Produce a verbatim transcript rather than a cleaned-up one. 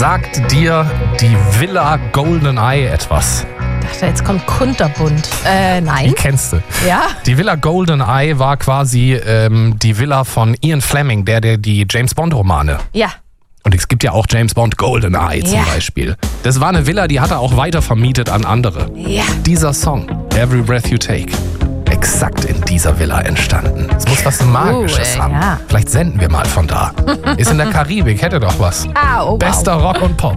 Sagt dir die Villa GoldenEye etwas? Ich dachte, jetzt kommt Kunterbunt. Äh, Die nein. kennst du. Ja? Die Villa GoldenEye war quasi ähm, die Villa von Ian Fleming, der, der die James-Bond-Romane. Ja. Und es gibt ja auch James Bond GoldenEye zum Ja. Beispiel. Das war eine Villa, die hat er auch weiter vermietet an andere. Ja. Dieser Song, Every Breath You Take, exakt in dieser Villa entstanden. Es muss was Magisches Cool, haben. ja. Vielleicht senden wir mal von da. Ist in der Karibik, hätte doch was. Ah, oh, wow. Bester Rock und Pop.